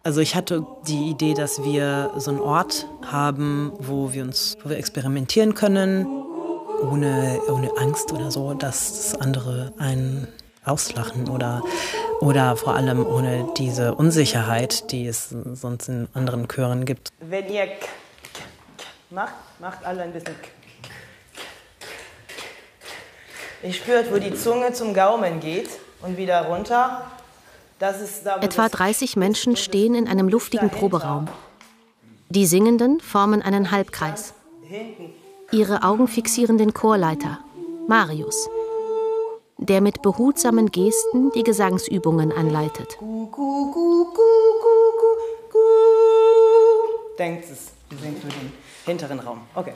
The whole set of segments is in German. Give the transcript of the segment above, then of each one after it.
Also ich hatte die Idee, dass wir so einen Ort haben, wo wir experimentieren können, ohne Angst oder so, dass andere einen auslachen oder vor allem ohne diese Unsicherheit, die es sonst in anderen Chören gibt. Wenn ihr macht alle ein bisschen. Ihr spürt, wo die Zunge zum Gaumen geht und wieder runter. Das ist da, etwa 30 Menschen stehen in einem luftigen Proberaum. Die Singenden formen einen Halbkreis. Ihre Augen fixieren den Chorleiter, Marius, der mit behutsamen Gesten die Gesangsübungen anleitet. Denkt es, wir singen für den hinteren Raum. Okay.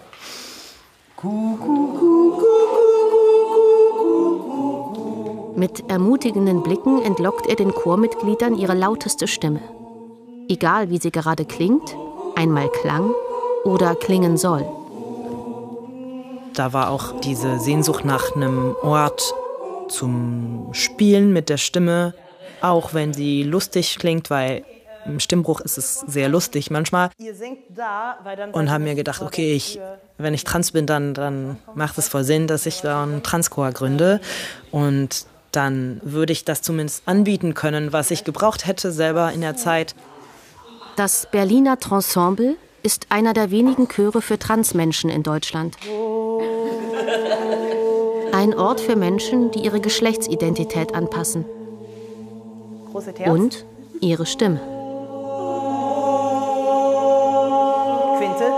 Mit ermutigenden Blicken entlockt er den Chormitgliedern ihre lauteste Stimme. Egal, wie sie gerade klingt, einmal klang oder klingen soll. Da war auch diese Sehnsucht nach einem Ort zum Spielen mit der Stimme, auch wenn sie lustig klingt, weil im Stimmbruch ist es sehr lustig manchmal. Und haben mir gedacht, okay, wenn ich trans bin, dann macht es voll Sinn, dass ich da einen Transchor gründe. Und dann würde ich das zumindest anbieten können, was ich gebraucht hätte selber in der Zeit. Das Berliner Transemble ist einer der wenigen Chöre für Transmenschen in Deutschland. Ein Ort für Menschen, die ihre Geschlechtsidentität anpassen. Und ihre Stimme. Quinte.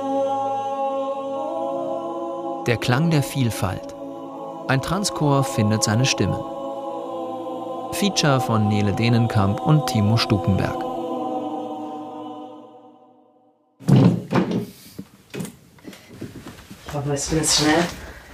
Der Klang der Vielfalt. Ein Transchor findet seine Stimme. Feature von Nele Denenkamp und Timo Stukenberg. Ich hoffe, es wird schnell.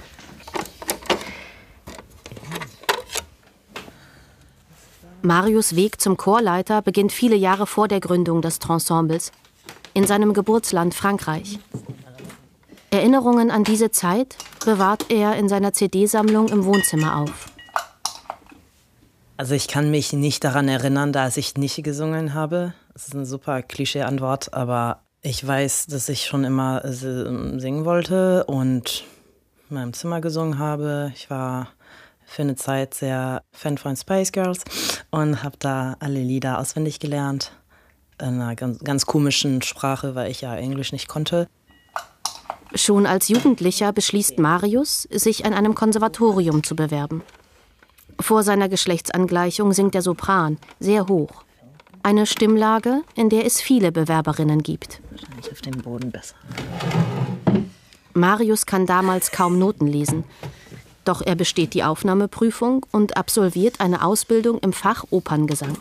Marius' Weg zum Chorleiter beginnt viele Jahre vor der Gründung des Transembles, in seinem Geburtsland Frankreich. Erinnerungen an diese Zeit bewahrt er in seiner CD-Sammlung im Wohnzimmer auf. Also ich kann mich nicht daran erinnern, dass ich nicht gesungen habe. Das ist eine super Klischee-Antwort, aber ich weiß, dass ich schon immer singen wollte und in meinem Zimmer gesungen habe. Ich war für eine Zeit sehr Fan von Spice Girls und habe da alle Lieder auswendig gelernt. In einer ganz komischen Sprache, weil ich ja Englisch nicht konnte. Schon als Jugendlicher beschließt Marius, sich an einem Konservatorium zu bewerben. Vor seiner Geschlechtsangleichung singt der Sopran, sehr hoch. Eine Stimmlage, in der es viele Bewerberinnen gibt. Wahrscheinlich auf dem Boden besser. Marius kann damals kaum Noten lesen. Doch er besteht die Aufnahmeprüfung und absolviert eine Ausbildung im Fach Operngesang.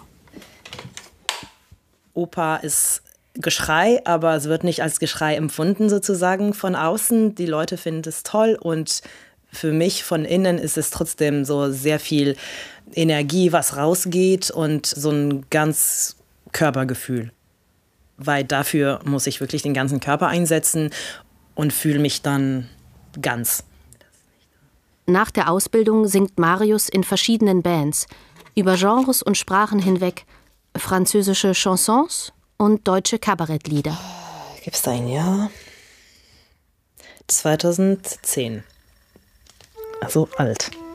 Oper ist Geschrei, aber es wird nicht als Geschrei empfunden sozusagen von außen. Die Leute finden es toll und für mich von innen ist es trotzdem so sehr viel Energie, was rausgeht und so ein ganz Körpergefühl. Weil dafür muss ich wirklich den ganzen Körper einsetzen und fühle mich dann ganz. Nach der Ausbildung singt Marius in verschiedenen Bands, über Genres und Sprachen hinweg, französische Chansons und deutsche Kabarettlieder. Gibt's da ein Jahr? 2010. Also alt.